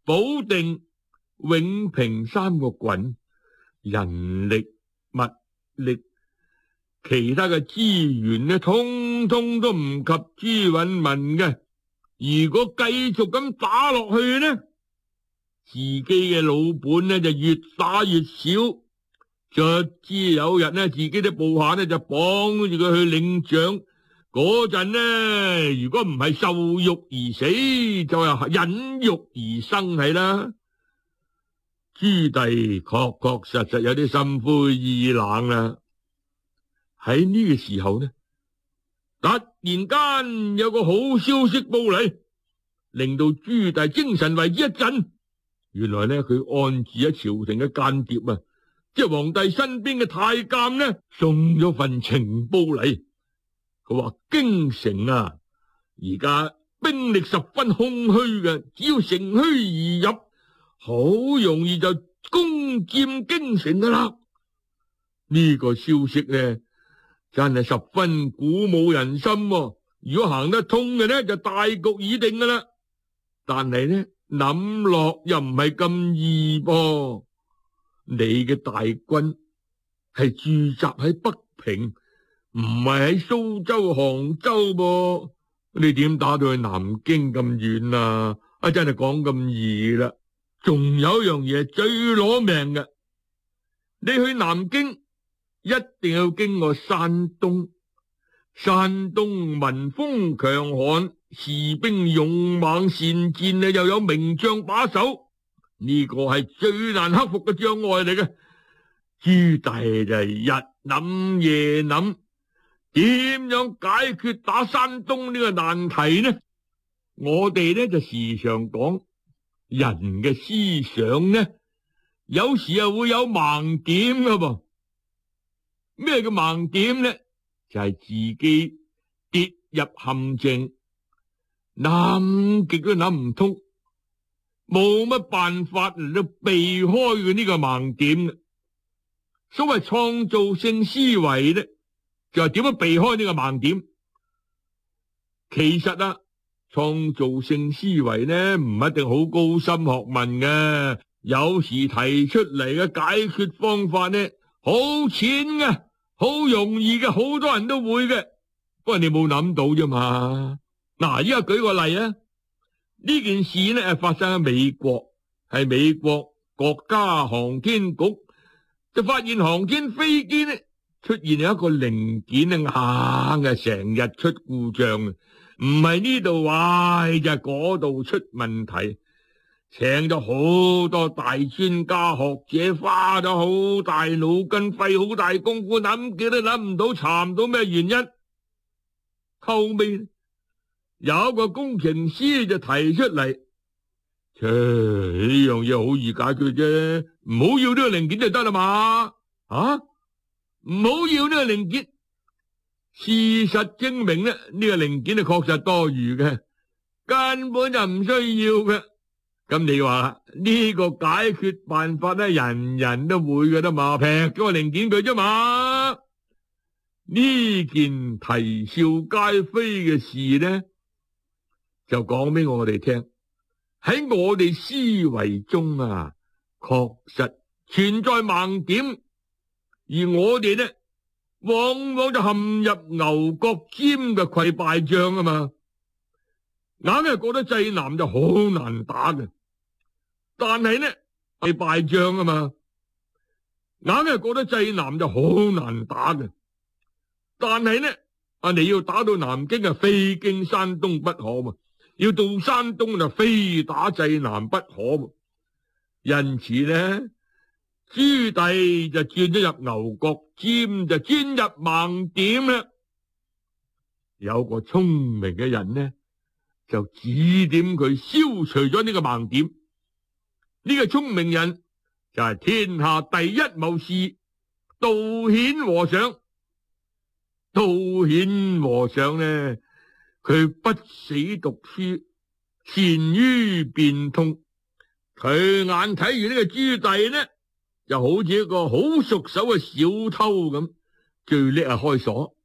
保定、永平3個郡，人力、物力、其他嘅資源呢，通通都唔及朱允炆嘅。如果繼續咁打落去呢，自己嘅老本呢就越打越少。卒之有日呢，自己啲部下呢就綁住佢去領獎。嗰陣呢，如果唔係受辱而死，就係忍辱而生係啦。朱棣確確實實有啲心灰意冷啦。喺呢個時候呢，突然間有個好消息報嚟，令到朱棣精神為之一振。原來呢，佢安置喺朝廷嘅間諜啊，即係皇帝身邊嘅太監呢，送咗份情報嚟。佢話京城啊，而家兵力十分空虛嘅，只要乘虛而入，好容易就攻佔京城噶啦。呢個消息呢，真係十分鼓舞人心喎。如果行得通嘅呢，就大局已定噶啦。但係呢，諗落又唔係咁易噃。你嘅大軍係駐紮喺北平，唔係喺蘇州、杭州噃，你點打到去南京咁遠啊？真係講咁易啦。仲有一樣嘢最攞命嘅，你去南京一定要經過山東。山東民風強悍，士兵勇猛善戰，又有名將把守，呢個係最難克服嘅障礙嚟嘅。朱棣就日諗夜諗，點樣解決打山東呢個難題呢？我哋呢就時常講，人嘅思想呢，有時又會有盲點噶噃。咩叫盲點呢？就係自己跌入陷阱，諗極都諗唔通，冇乜辦法嚟到避開佢呢個盲點。所謂創造性思維呢，就係點樣避開呢個盲點。其實啊，創造性思維呢，唔一定好高深學問嘅，有時提出嚟嘅解決方法呢，好淺嘅，好容易嘅，好多人都會嘅，不過你冇諗到啫嘛。嗱，依家舉個例啊，呢件事呢係發生喺美國，係美國國家航天局就發現航天飛機呢出現有一個零件啊，硬嘅，成日出故障，唔係呢度壞就係嗰度出問題。請咗好多大專家學者，花咗好大腦筋，費好大功夫，諗極都諗唔到，查唔到咩原因。後尾有一個工程師就提出嚟，呢樣嘢好易解決啫，唔好要呢個零件就得啦嘛。唔好要呢個零件。事實證明呢，呢個零件係確實多餘嘅，根本就唔需要嘅。咁你話呢個解決辦法咧，人人都會嘅啦嘛，劈咗個零件佢啫嘛。呢件啼笑皆非嘅事呢，就講俾我哋聽，喺我哋思維中啊，確實存在盲點，而我哋呢，往往就陷入牛角尖嘅潰敗仗啊嘛。硬係覺得濟南就好難打嘅，但係呢係敗仗啊嘛。硬係覺得濟南就好難打嘅，但係呢你要打到南京啊，非經山東不可嘛。要到山東就非打濟南不可嘛。因此呢，朱棣就轉咗入牛角尖，就鑽入盲點啦。有個聰明嘅人呢，就指點佢消除咗呢個盲點。呢個聰明人就係天下第一謀士道顯和尚。道顯和尚呢，佢不死讀書，善於變通。佢眼睇住呢個朱棣呢，就好似一個好熟手嘅小偷咁，最叻係開鎖。